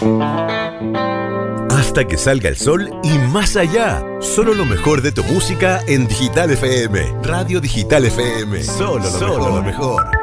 Hasta que salga el sol y más allá. Solo lo mejor de tu música en Digital FM. Radio Digital FM. Solo lo mejor.